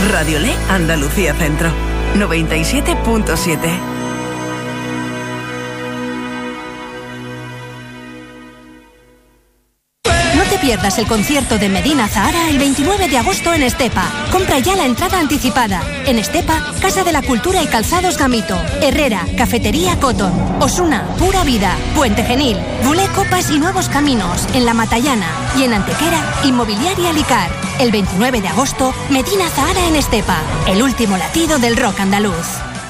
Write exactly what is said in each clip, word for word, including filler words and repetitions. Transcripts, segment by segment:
Radiolé Andalucía Centro, noventa y siete punto siete. No te pierdas el concierto de Medina Zahara el veintinueve de agosto en Estepa. Compra ya la entrada anticipada. En Estepa, Casa de la Cultura y Calzados Gamito. Herrera, Cafetería Cotton. Osuna, Pura Vida. Puente Genil, Bulé Copas y Nuevos Caminos. En La Matallana. Y en Antequera, Inmobiliaria Licar. El veintinueve de agosto, Medina Zahara en Estepa. El último latido del rock andaluz.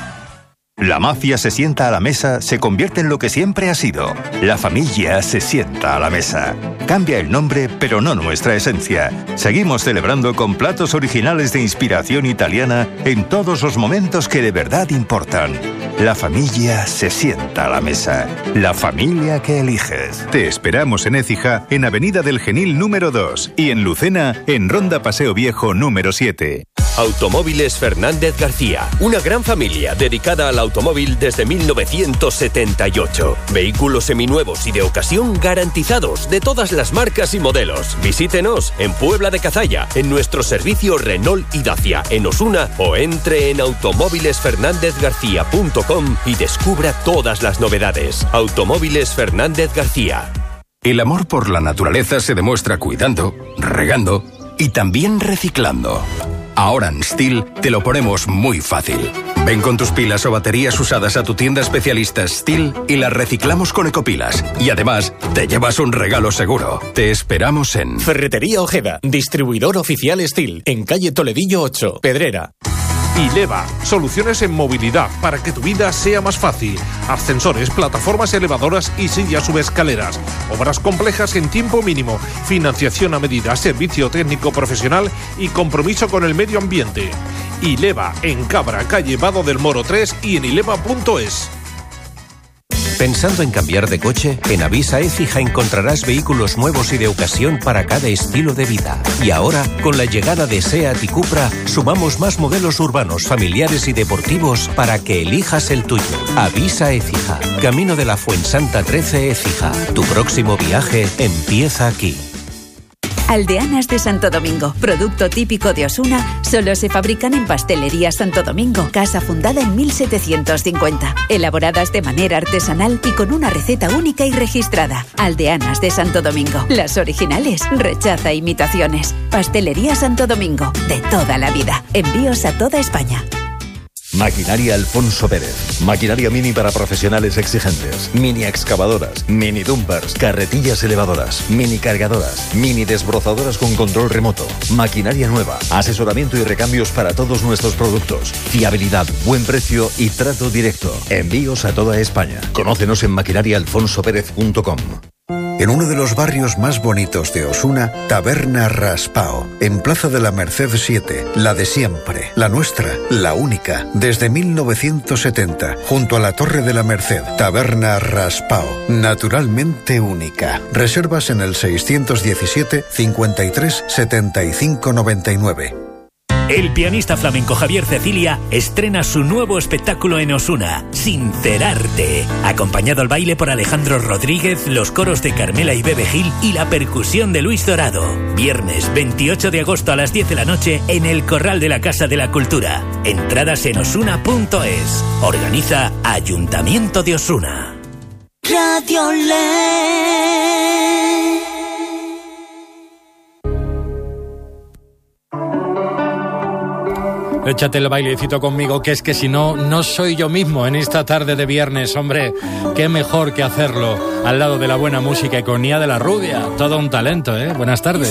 La mafia se sienta a la mesa, se convierte en lo que siempre ha sido. La familia se sienta a la mesa. Cambia el nombre, pero no nuestra esencia. Seguimos celebrando con platos originales de inspiración italiana en todos los momentos que de verdad importan. La familia se sienta a la mesa. La familia que eliges. Te esperamos en Écija, en Avenida del Genil número dos, y en Lucena, en Ronda Paseo Viejo número siete. Automóviles Fernández García, una gran familia dedicada al automóvil desde mil novecientos setenta y ocho. Vehículos seminuevos y de ocasión garantizados de todas las marcas y modelos. Visítenos en Puebla de Cazalla, en nuestro servicio Renault y Dacia, en Osuna, o entre en automóviles fernández garcía punto com y descubra todas las novedades. Automóviles Fernández García. El amor por la naturaleza se demuestra cuidando, regando y también reciclando. Ahora en Stihl te lo ponemos muy fácil. Ven con tus pilas o baterías usadas a tu tienda especialista Stihl y las reciclamos con ecopilas. Y además, te llevas un regalo seguro. Te esperamos en Ferretería Ojeda, distribuidor oficial Stihl, en calle Toledillo ocho, Pedrera. Ileva, soluciones en movilidad para que tu vida sea más fácil. Ascensores, plataformas elevadoras y sillas subescaleras. Obras complejas en tiempo mínimo. Financiación a medida, servicio técnico profesional y compromiso con el medio ambiente. Ileva, en Cabra, calle Vado del Moro tres y en ileva punto es. ¿Pensando en cambiar de coche? En Avisa Écija encontrarás vehículos nuevos y de ocasión para cada estilo de vida. Y ahora, con la llegada de SEAT y Cupra, sumamos más modelos urbanos, familiares y deportivos para que elijas el tuyo. Avisa Écija, Camino de la Fuensanta trece Écija. Tu próximo viaje empieza aquí. Aldeanas de Santo Domingo, producto típico de Osuna, solo se fabrican en Pastelería Santo Domingo, casa fundada en mil setecientos cincuenta. Elaboradas de manera artesanal y con una receta única y registrada. Aldeanas de Santo Domingo, las originales, rechaza imitaciones. Pastelería Santo Domingo, de toda la vida. Envíos a toda España. Maquinaria Alfonso Pérez. Maquinaria mini para profesionales exigentes. Mini excavadoras, mini dumpers, carretillas elevadoras, mini cargadoras, mini desbrozadoras con control remoto. Maquinaria nueva. Asesoramiento y recambios para todos nuestros productos. Fiabilidad, buen precio y trato directo. Envíos a toda España. Conócenos en maquinaria alfonso pérez punto com. En uno de los barrios más bonitos de Osuna, Taberna Raspao, en Plaza de la Merced siete, la de siempre, la nuestra, la única, desde mil novecientos setenta, junto a la Torre de la Merced. Taberna Raspao, naturalmente única. Reservas en el seiscientos diecisiete, cincuenta y tres, setenta y cinco, noventa y nueve. El pianista flamenco Javier Cecilia estrena su nuevo espectáculo en Osuna, Sincerarte, acompañado al baile por Alejandro Rodríguez, los coros de Carmela y Bebe Gil y la percusión de Luis Dorado. Viernes veintiocho de agosto a las diez de la noche en el Corral de la Casa de la Cultura. Entradas en osuna punto es. Organiza Ayuntamiento de Osuna. Radiolé. Échate el bailecito conmigo, que es que si no, no soy yo mismo en esta tarde de viernes, hombre. Qué mejor que hacerlo al lado de la buena música y con Nia de la Rubia. Todo un talento, ¿eh? Buenas tardes.